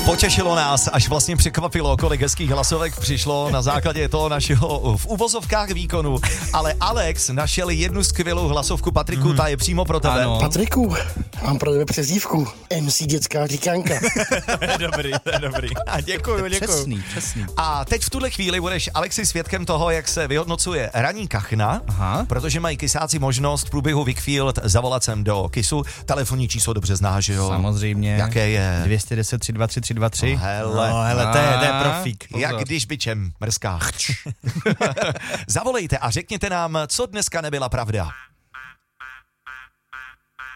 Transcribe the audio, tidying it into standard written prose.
Potěšilo nás, až vlastně překvapilo, kolik hezkých hlasovek přišlo na základě toho našeho v uvozovkách výkonu, ale Alex našel jednu skvělou hlasovku. Patriku, ta je přímo pro tebe. Ano. Patriku, mám pro tebe přezdívku. MC dětská říkánka. To je dobrý. A děkuju. Přesný. A teď v tuhle chvíli budeš, Alexi, svědkem toho, jak se vyhodnocuje ranní kachna, protože mají kysáci možnost v průběhu Wickfield zavolat sem do KISu. Telefonní číslo dobře znáš, že jo? Samozřejmě. Jaké je? 210 323 323. Hele, to je profík. Jak když bičem mrská. Zavolejte a řekněte nám, co dneska nebyla pravda.